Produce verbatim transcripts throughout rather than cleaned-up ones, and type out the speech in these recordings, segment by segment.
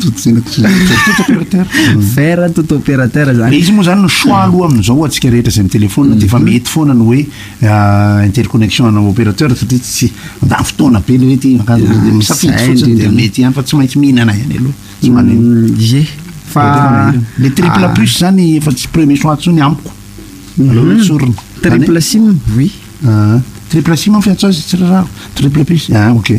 Fer tout opérateur zany. Izy moa zany no choix aloha amin'izao atsika rehetra izay téléphone dia efa mety foana ny hoe interconnexion ana opérateur satria tsy mandany fotoana be le ty misafidy fotsiny dia mety ihany fa tsy maintsy mihinana ihany aloha tsy maneno. Ie fa le triple plus zany efa tsy premier choix tsony amiko. Sorona. Triple sim oui. Triple sim fiantsao azy tsy rarako. Triple plus ah ok.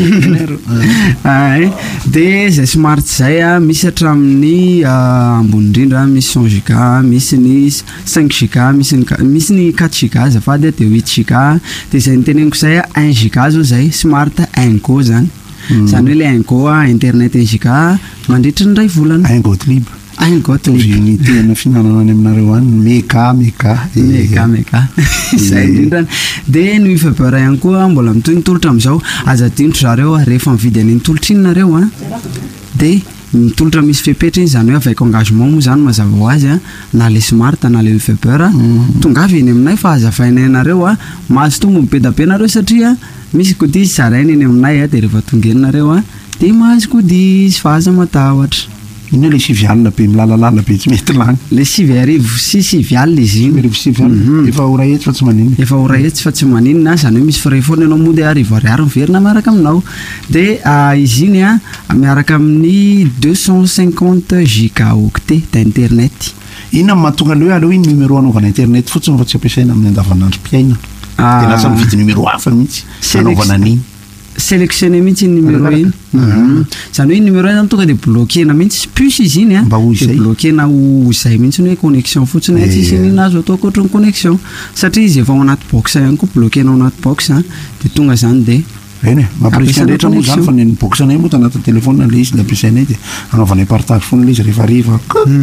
Ah dia zay smart zay a misy hatramin'ny ambony indrindra misy cent giga, misy ny cinq giga, misy ny misy ny quatre giga azafady dia huit giga dia zay niteneniko zay un giga zao zay smart un go zany. Zany hoe le un go internet un giga mandritra ny ray volana. Un go libre. Un go libre. Ny tena finanana any aminareo any mega mega mega mega zay indrindra. Dia ny fiber ihany koa mbola mitoy nitolotra amin'izao aza adinotro zareo rehefa mividy any nitolotra iny nareo a dia mitolotra misy fepetra iny zany hoe avec engagement moa zany mazava ho azy a na le smart na le fiber tongavy eny aminay fa azavainay nareo a mahazo tombo be be nareo satria misy kodizy zarainy eny aminay a dia rehefa tonga enareo a dia mahazo kodizy fa aza matahotra. Iny le sivy alina be milalalala be tsy mety lany. Le sivy arivo sy sivy alina izy iny. Arivo sivy alina efa ora hetsy fa tsy maninona. Efa ora hetsy fa tsy maninona zany hoe misy frais foana ianao moa dia arivo ariary miverina miaraka aminao. Dia izy iny a miaraka amin'ny deux cent cinquante gigaoctets d'internet. Inona mahatonga le hoe aleo iny numéro anaovana internet fotsiny fa tsy ampiasaina amin'ny andavanandro mpiaina. Dia lasa mividy numéro hafa mihitsy anaovana an'iny. Sélectionné mihitsy ny numéro iny. Zany hoe numéro iny zany tonga dia bloquena mihitsy puce izy iny a. Mba ho izay. Bloquena ho izay mihitsy hoe connexion fotsiny tsy isy inona azo atao ankoatra ny connexion satria izy efa ao anaty box ihany koa bloquena ao anaty box a dia tonga zany dia eny mampirisika rehetra moa zany fa ny boxanay moa tanaty téléphone le izy le ampiasainay dia anaovanay partage foana le izy rehefa riva.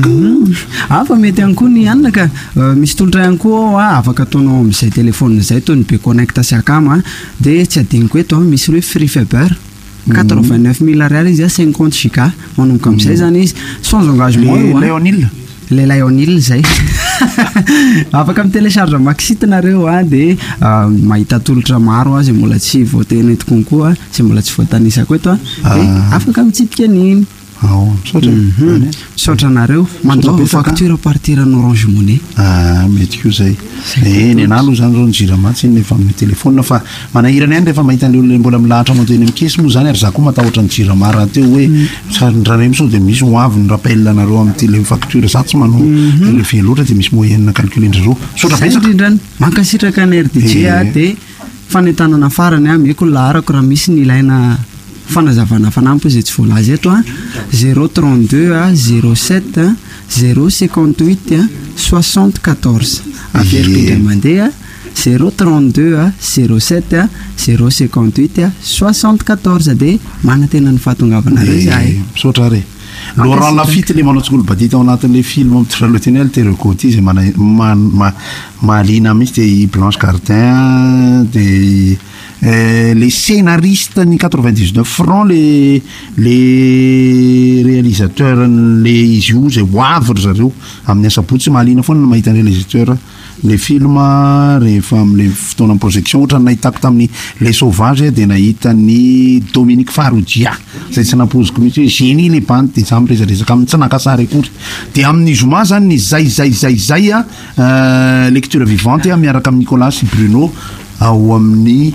Fa mety ihany koa ny anona ka misy tolotra ihany koa afaka ataonao amin'izay téléphone zay toy ny be connecte sy akama dia tsy adiniko eto misy hoe free fiber quatre-vingt-neuf mille ariary izy a cinquante giga manomboka amin'izay zany izy sans engagement. Le Lionel le Lionel zay afaka mitélécharge maxite nareo a dia mahita tolotra maro a zay mbola tsy voateny eto konkoa zay mbola tsy voatanisako eto a dia afaka mitsipika an'iny. Misaotra nareo mandao facture partir ny Orange Money. Mety koa zay. Eny anahy aloha zany zao ny jiramatsy iny efa amin'ny téléphone fa manahirana ihany rehefa mahita an'ilay mbola milahatra manao eny amikesy moa zany ary za koa matahotra ny jirama raha teo hoe ndraray misao dia misy ho avy ny rappel nareo amin'ny tele facture za tsy manao lefe loatra dia misy moyenne calculendra zao. Sotra betsaka indrindrany mankasitraka ny R D G a dia fanentanana farany a meko laharako raha misy ny ilaina fanazavana fanampy izay tsy voalaza eto a zéro trente-deux a zéro sept a zéro cinquante-huit a soixante-quatorze averiko indray mandeha zéro trente-deux a zéro sept a zéro cinquante-huit a soixante-quatorze dia manantena ny fahatongavana reo zahay. Misaotra re Laurent Lafitte le manao tsikolo badita ao anatin'le film am'tiralotenay alterocoty izay mahaliana mihitsy dia Blanche Gardin dia les scénaristes ny quatre-vingt-dix-neuf francs le les réalisateurs le izy io zay hoavy zareo amin'ny asabotsy mahaliana foana ny mahita ny réalisateur le film rehefa amin'le fotoana ny projection ohatra nahitako tamin'ny les sauvages dia nahita ny Dominique Farrugia zay tsy nampoziko mihitsy hoe génie le bande dia za miresaresaka amin'ny tsy nakasary akory dia amin'ny zoma zany ny zay zay zay zay a lecture vivante a miaraka amin'ny Nicolas Bruno ao amin'ny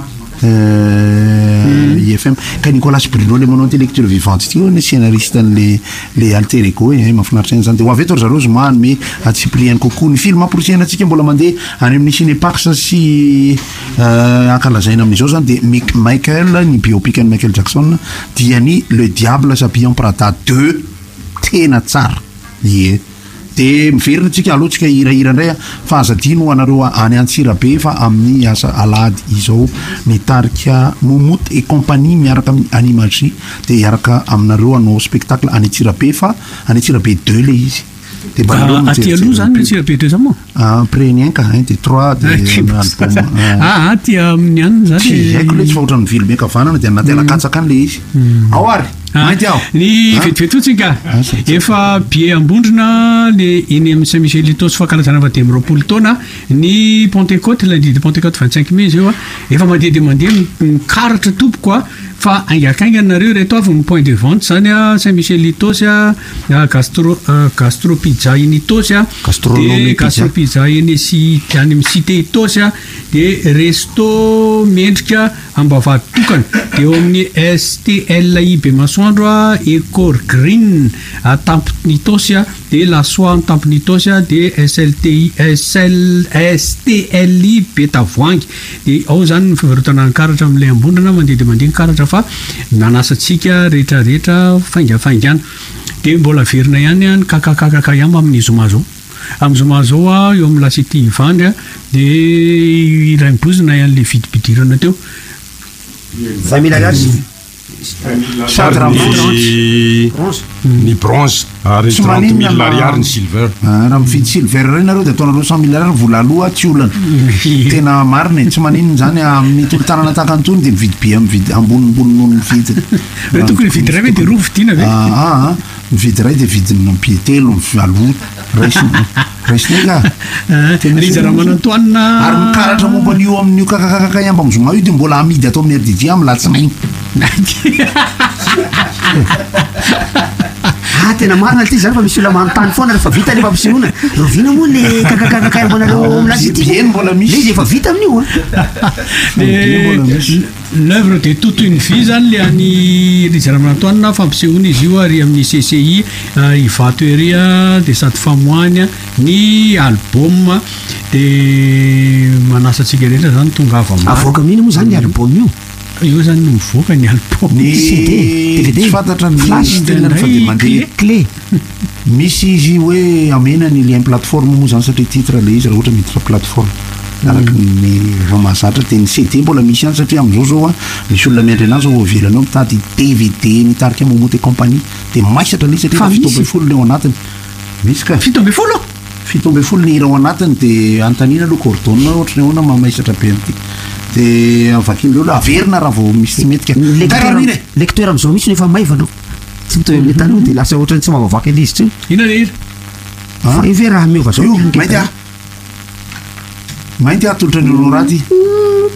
I F M ka Nicolas Bruno le manao lecture vivante ty ny scénariste le le alter ego e mahafinaritra zany dia ho avy eto zareo zomany me Cyprien kokoa ny film amporisiana antsika mbola mandeha any amin'ny Cinéparks sy ankalazaina amin'izao zany dia Michael ny biopic ny Michael Jackson dia ny Le Diable s'habille en Prada deux tena tsara ie dia miverina tsika alohantsika hirahira indray a fa azadino anareo any Antsirabe fa amin'ny asa alady izao mitarika Moumout et compagnie miaraka amin'ny Animagie dia hiaraka aminareo anao spectacle any Antsirabe fa any Antsirabe deux le izy dia mba aty aloha zany Antsirabe deux zany moa après ny anka un dia trois dia album ah aty amin'ny any zany tsy haiko le tsy fa ohatra ny vily miankavanana dia anaty alakatsaka any le izy ao ary mainty aho ny vetivetotsika efa bie ambondrona le iny amin'ny Saint-Michel Litos fankalazana fa dia miroapolo taona ny Pentecôte lundi de Pentecôte vingt-cinq mai zay eo a efa mandeha dia mandeha mikaratra tompoko a fa aingakainganareo reto avy ny point de vente zany a Saint-Michel-Litos a gastro gastropizza initos a de gastropizza inesy any amin'ny cité itos a de resto mendrika ambavady tokana de eo amin'ny S T L I be masoandro a Ecor Green a Tamponitos a de la soie Tamponitos a de S L T I S L S T L I Betavoangy de ao zany ny fivarotana ny karatra amin'ilay ambondrana mandeha de mandeha ny karatra fa nanasatsika rehetra rehetra faingafaingana de mbola verina ihany a ny kakakakaka ihany amin'ny zomazo amin'ny zomazo a eo amin'ny lasety Ivandry a de iraim-bozina ihany le vidibidirana teo zay mila ariary sady raha ny bronze ary trente mille ariary ny silver raha mividy silver reny nareo de ataonareo cent mille ariary vola aloha tsy olana tena marina tsy maninona zany amin'ny tolotanana tahaka antony de mividy be mividy ambonimbony noho mividy re tokony vidy ray ve de roa vidiana ve aa mividy ray de vidiny ampie telo aloha raisiny raisiny ka izy raha manantoanina ary mikaratra momba an'io amin'io kakakakaka iamba amizoma io de mbola amidy atao amin'ny R D D amin'ny latsinainy ah tena marina ty zany fa misy olona manontany foana rehefa vita nefa ampisehoana rovina moa le kakakakaka iambanareo milasity mbola misy izy efa vita amin'io l'œuvre de toute une vie zany le any izy raha manantoanina fampisehoana izy io ary amin'ny C C I Ivato ery a de sady famoahany ny album de manasatsika rehetra zany tonga ava avoaka mihiny moa zany le album io io zany no mivoaka ny album C D D V D fantatra ny flash tena fa de mandeha clé misy izy hoe amenany le plateforme moa zany satria titre le izy raha ohatra miditra plateforme araka ny efa mahazatra de ny C D mbola misy ihany satria am'izao zao a misy olona miandry anazy ao avelany ao mitady D V D mitarika mamoty compagnie de maisatra le satria fito amby folo le ao anatiny misy ka fito amby folo fito amby folo ny hira ao anatiny de antanina aloha cordone ohatra ny ahoana mamaisatra be an'ity de avakiny leo averina raha vao misy tsy mety ka lecteur am'izao misy nefa maivana tsy mitovy amin'ny tany de lasa ohatrany tsy mavavaky an'izy tsy ina le hira fa io ve raha miova zao mainty a mainty a tolotra ny olo raty